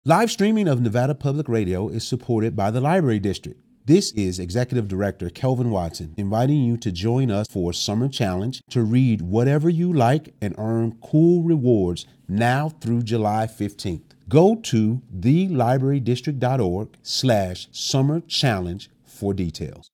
Live streaming of Nevada Public Radio is supported by the Library District. This is Executive Director Kelvin Watson inviting you to join us for a summer challenge to read whatever you like and earn cool rewards now through July 15th. Go to thelibrarydistrict.org/summer challenge for details.